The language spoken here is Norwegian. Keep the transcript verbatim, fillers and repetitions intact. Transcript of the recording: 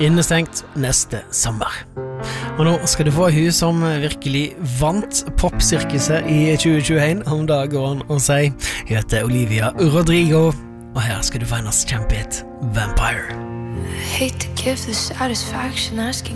innestengt neste sommer. Og nå skal du få hun som virkelig vant popsirkuset I tjue tjueen, om det går an å si. Hun heter Olivia Rodrigo, og her skal du få hennes kjempehit Vampire. I hate to give the satisfaction asking